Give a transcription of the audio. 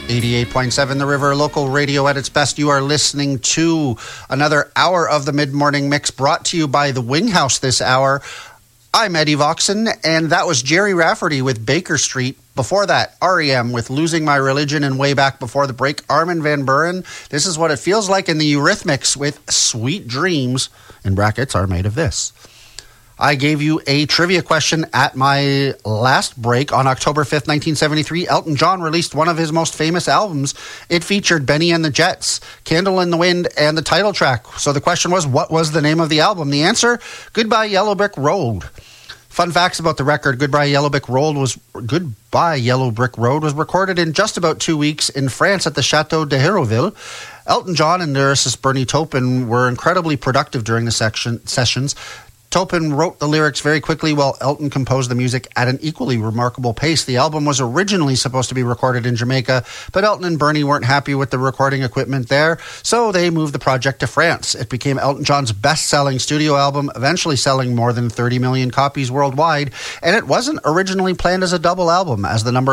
88.7 The River, local radio at its best. You are listening to another hour of the Mid-Morning Mix brought to you by the Wing House this hour. I'm Eddie Voxon, and that was Jerry Rafferty with Baker Street. Before that, R.E.M. with Losing My Religion, and way back before the break, Armin van Buuren. This is what it feels like in the Eurythmics with Sweet Dreams, in brackets, are made of this. I gave you a trivia question at my last break. On October 5th, 1973, Elton John released one of his most famous albums. It featured Benny and the Jets, Candle in the Wind, and the title track. So the question was, what was the name of the album? The answer, Goodbye Yellow Brick Road. Fun facts about the record, Goodbye Yellow Brick Road was recorded in just about 2 weeks in France at the Chateau de Hérouville. Elton John and lyricist Bernie Taupin were incredibly productive during the sessions. Taupin wrote the lyrics very quickly while Elton composed the music at an equally remarkable pace. The album was originally supposed to be recorded in Jamaica, but Elton and Bernie weren't happy with the recording equipment there, so they moved the project to France. It became Elton John's best-selling studio album, eventually selling more than 30 million copies worldwide, and it wasn't originally planned as a double album, as the number